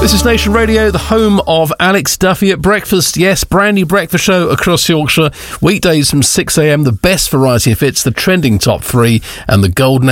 This is Nation Radio, the home of Alex Duffy at breakfast. Yes, brand new breakfast show across Yorkshire. Weekdays from 6 a.m, the best variety of hits, the trending top 3 and the golden